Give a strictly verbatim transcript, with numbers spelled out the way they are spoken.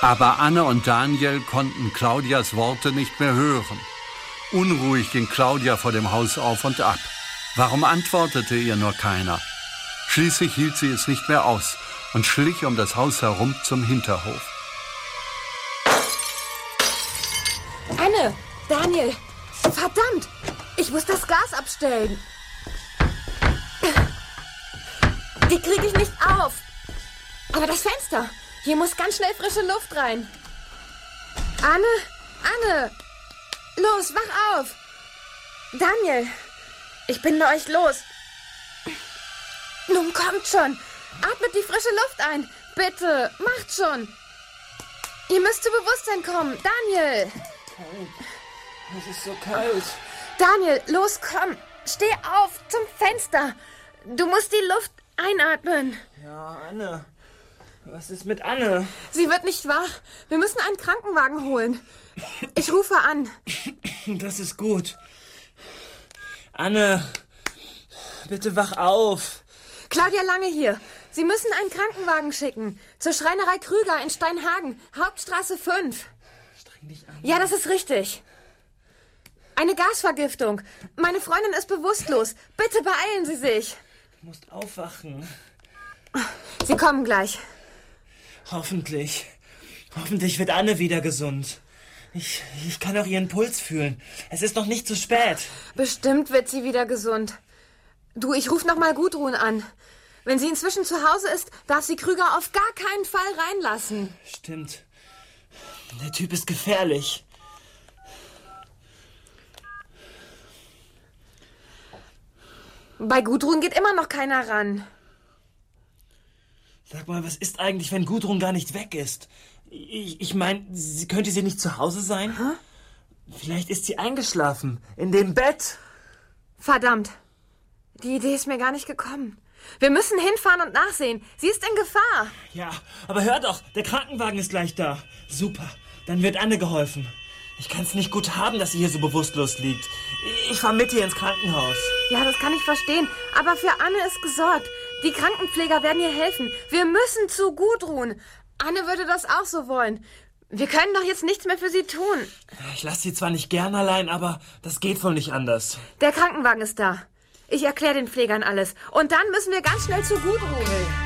Aber Anne und Daniel konnten Claudias Worte nicht mehr hören. Unruhig ging Claudia vor dem Haus auf und ab. Warum antwortete ihr nur keiner? Schließlich hielt sie es nicht mehr aus und schlich um das Haus herum zum Hinterhof. Anne, Daniel, verdammt, ich muss das Gas abstellen. Die kriege ich nicht auf. Aber das Fenster, hier muss ganz schnell frische Luft rein. Anne, Anne, los, wach auf. Daniel, ich binde euch los. Nun kommt schon, atmet die frische Luft ein. Bitte, macht schon. Ihr müsst zu Bewusstsein kommen, Daniel. Kalt. Es ist so kalt. Daniel, los, komm. Steh auf zum Fenster. Du musst die Luft einatmen. Ja, Anne. Was ist mit Anne? Sie wird nicht wach. Wir müssen einen Krankenwagen holen. Ich rufe an. Das ist gut. Anne, bitte wach auf. Claudia Lange hier. Sie müssen einen Krankenwagen schicken. Zur Schreinerei Krüger in Steinhagen, Hauptstraße fünf. Streng dich an. Ja, das ist richtig. Eine Gasvergiftung. Meine Freundin ist bewusstlos. Bitte beeilen Sie sich. Du musst aufwachen. Sie kommen gleich. Hoffentlich. Hoffentlich wird Anne wieder gesund. Ich, ich kann auch ihren Puls fühlen. Es ist noch nicht zu spät. Bestimmt wird sie wieder gesund. Du, ich ruf noch mal Gudrun an. Wenn sie inzwischen zu Hause ist, darf sie Krüger auf gar keinen Fall reinlassen. Stimmt. Der Typ ist gefährlich. Bei Gudrun geht immer noch keiner ran. Sag mal, was ist eigentlich, wenn Gudrun gar nicht weg ist? Ich, ich meine, sie könnte sie nicht zu Hause sein? Hä? Vielleicht ist sie eingeschlafen. In dem Bett. Verdammt. Die Idee ist mir gar nicht gekommen. Wir müssen hinfahren und nachsehen. Sie ist in Gefahr. Ja, aber hör doch, der Krankenwagen ist gleich da. Super, dann wird Anne geholfen. Ich kann es nicht gut haben, dass sie hier so bewusstlos liegt. Ich fahr mit ihr ins Krankenhaus. Ja, das kann ich verstehen. Aber für Anne ist gesorgt. Die Krankenpfleger werden ihr helfen. Wir müssen zu Gudrun. Anne würde das auch so wollen. Wir können doch jetzt nichts mehr für sie tun. Ich lasse sie zwar nicht gern allein, aber das geht wohl nicht anders. Der Krankenwagen ist da. Ich erkläre den Pflegern alles. Und dann müssen wir ganz schnell zu Gudrun.